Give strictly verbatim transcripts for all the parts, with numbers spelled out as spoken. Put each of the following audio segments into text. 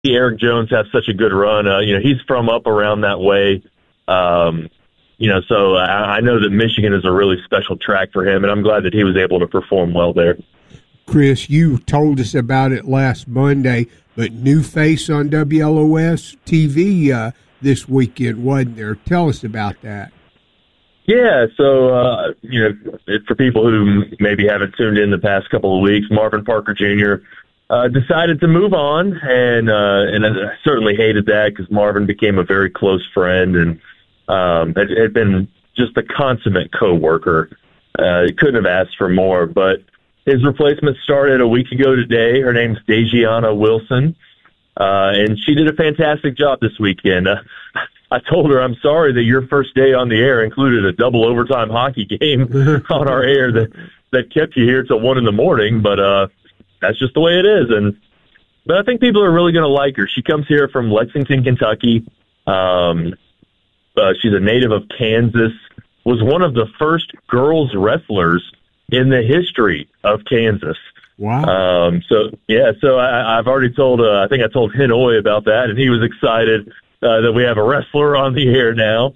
see Eric Jones have such a good run. Uh, you know, he's from up around that way. Um, you know, so I, I know that Michigan is a really special track for him, and I'm glad that he was able to perform well there. Chris, you told us about it last Monday, but new face on W L O S T V uh, this weekend, wasn't there? Tell us about that. Yeah, so, uh, you know, it, for people who maybe haven't tuned in the past couple of weeks, Marvin Parker Junior Uh, decided to move on, and uh, and I certainly hated that because Marvin became a very close friend and um, had, had been just a consummate coworker. Uh, couldn't have asked for more, but his replacement started a week ago today. Her name's Dejiana Wilson, uh, and she did a fantastic job this weekend. Uh, I told her I'm sorry that your first day on the air included a double overtime hockey game on our air that, that kept you here till one in the morning, but uh, that's just the way it is. And but I think people are really going to like her. She comes here from Lexington, Kentucky. Um, uh, she's a native of Kansas, was one of the first girls wrestlers in the history of Kansas. Wow. Um, so, yeah, so I, I've already told, uh, I think I told Hinoy about that, and he was excited uh, that we have a wrestler on the air now.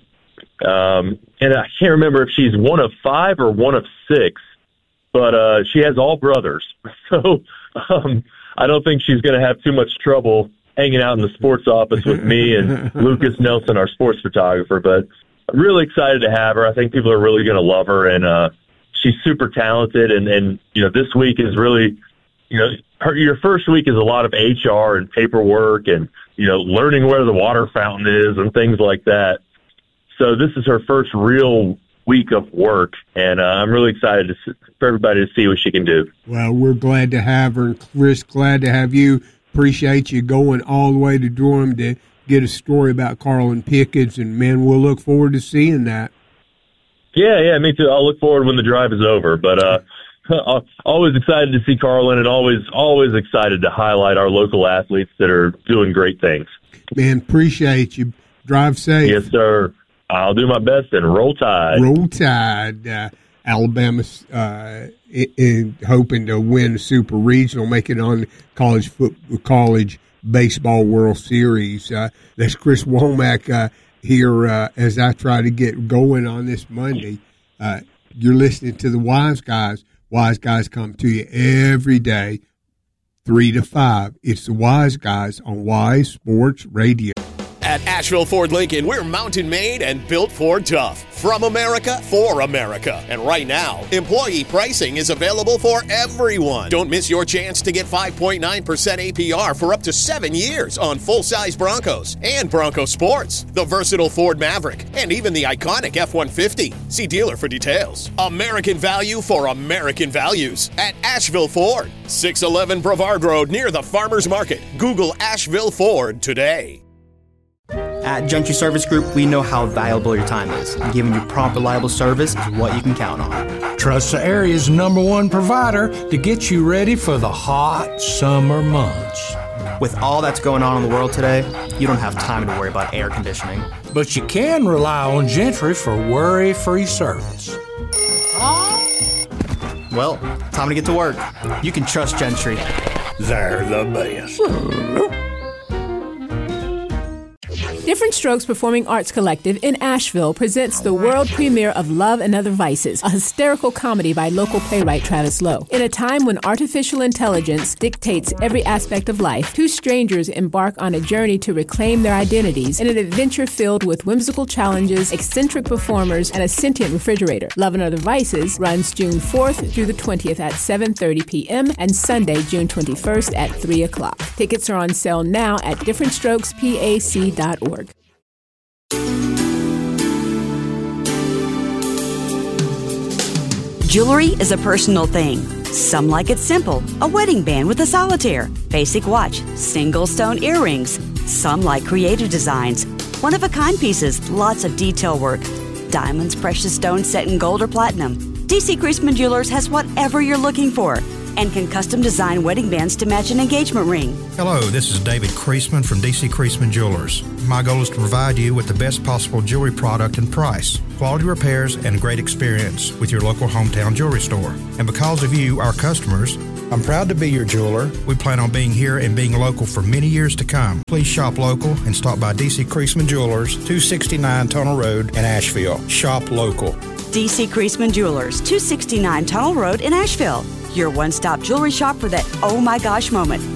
Um, and I can't remember if she's one of five or one of six, but uh, she has all brothers. So um, I don't think she's going to have too much trouble hanging out in the sports office with me and Lucas Nelson, our sports photographer. But I'm really excited to have her. I think people are really going to love her, and uh, she's super talented. And, and, you know, this week is really, you know, her, your first week is a lot of H R and paperwork and, you know, learning where the water fountain is and things like that. So this is her first real week of work, and uh, I'm really excited to, for everybody to see what she can do. Well, we're glad to have her, and Chris, glad to have you. Appreciate you going all the way to Durham to get a story about Carlin Pickens, and, man, we'll look forward to seeing that. Yeah, yeah, me too. I'll look forward when the drive is over, but uh, always excited to see Carlin, and always, always excited to highlight our local athletes that are doing great things. Man, appreciate you. Drive safe. Yes, sir. I'll do my best and roll tide. Roll tide. Uh, Alabama's uh, I- I hoping to win the Super Regional, make it on college football, college baseball World Series. Uh, that's Chris Womack uh, here uh, as I try to get going on this Monday. Uh, you're listening to the Wise Guys. Wise Guys come to you every day, three to five. It's the Wise Guys on Wise Sports Radio. At Asheville Ford Lincoln, we're mountain made and built Ford tough. From America, for America. And right now, employee pricing is available for everyone. Don't miss your chance to get five point nine percent A P R for up to seven years on full-size Broncos and Bronco Sports, the versatile Ford Maverick, and even the iconic F one fifty. See dealer for details. American value for American values at Asheville Ford. six eleven Brevard Road near the Farmers Market. Google Asheville Ford today. At Gentry Service Group, we know how valuable your time is, and giving you prompt, reliable service is what you can count on. Trust the area's number one provider to get you ready for the hot summer months. With all that's going on in the world today, you don't have time to worry about air conditioning. But you can rely on Gentry for worry-free service. Well, time to get to work. You can trust Gentry. They're the best. Different Strokes Performing Arts Collective in Asheville presents the world premiere of Love and Other Vices, a hysterical comedy by local playwright Travis Lowe. In a time when artificial intelligence dictates every aspect of life, two strangers embark on a journey to reclaim their identities in an adventure filled with whimsical challenges, eccentric performers, and a sentient refrigerator. Love and Other Vices runs June fourth through the twentieth at seven thirty p.m. and Sunday, June twenty-first at three o'clock. Tickets are on sale now at different strokes p a c dot org. Jewelry is a personal thing. Some like it simple, a wedding band with a solitaire, basic watch, single stone earrings. Some like creative designs, one-of-a-kind pieces, lots of detail work. Diamonds, precious stones set in gold or platinum. D C Creasman Jewelers has whatever you're looking for and can custom design wedding bands to match an engagement ring. Hello, this is David Creasman from D C Creasman Jewelers. My goal is to provide you with the best possible jewelry product and price, quality repairs, and a great experience with your local hometown jewelry store. And because of you, our customers, I'm proud to be your jeweler. We plan on being here and being local for many years to come. Please shop local and stop by D C Creasman Jewelers, two sixty-nine Tunnel Road in Asheville. Shop local. D C Creasman Jewelers, two sixty-nine Tunnel Road in Asheville. Your one-stop jewelry shop for that oh my gosh moment.